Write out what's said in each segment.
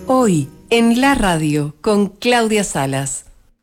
Hoy, en la radio, con Claudia Salas.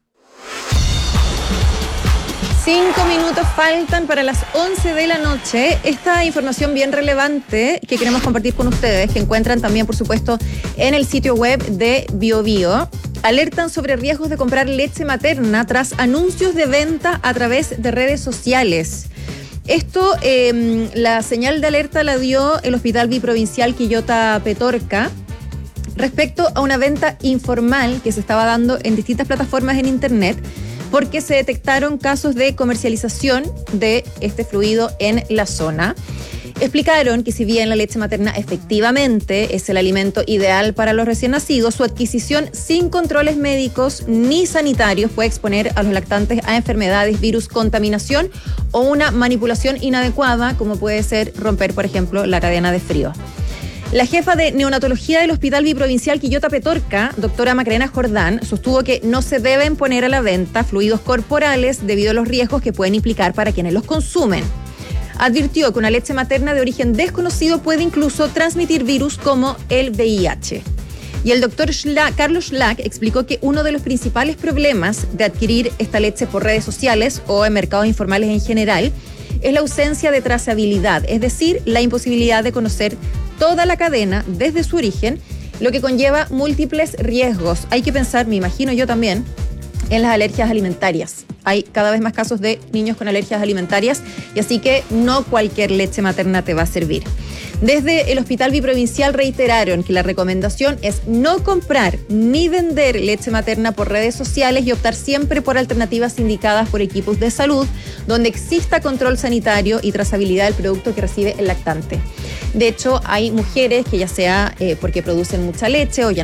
5 minutos faltan para las 11 de la noche. Esta información bien relevante que queremos compartir con ustedes, que encuentran también, por supuesto, en el sitio web de BioBio. Alertan sobre riesgos de comprar leche materna tras anuncios de venta a través de redes sociales. Esto, la señal de alerta la dio el Hospital Biprovincial Quillota Petorca respecto a una venta informal que se estaba dando en distintas plataformas en internet, porque se detectaron casos de comercialización de este fluido en la zona. Explicaron que si bien la leche materna efectivamente es el alimento ideal para los recién nacidos, su adquisición sin controles médicos ni sanitarios puede exponer a los lactantes a enfermedades, virus, contaminación o una manipulación inadecuada, como puede ser romper, por ejemplo, la cadena de frío. La jefa de neonatología del Hospital Biprovincial Quillota Petorca, doctora Macarena Jordán, sostuvo que no se deben poner a la venta fluidos corporales debido a los riesgos que pueden implicar para quienes los consumen. Advirtió que una leche materna de origen desconocido puede incluso transmitir virus como el VIH. Y el doctor Carlos Schlack explicó que uno de los principales problemas de adquirir esta leche por redes sociales o en mercados informales en general es la ausencia de trazabilidad, es decir, la imposibilidad de conocer toda la cadena desde su origen, lo que conlleva múltiples riesgos. Hay que pensar, me imagino yo también, en las alergias alimentarias. Hay cada vez más casos de niños con alergias alimentarias y así que no cualquier leche materna te va a servir. Desde el Hospital Biprovincial reiteraron que la recomendación es no comprar ni vender leche materna por redes sociales y optar siempre por alternativas indicadas por equipos de salud donde exista control sanitario y trazabilidad del producto que recibe el lactante. De hecho, hay mujeres que ya sea porque producen mucha leche o ya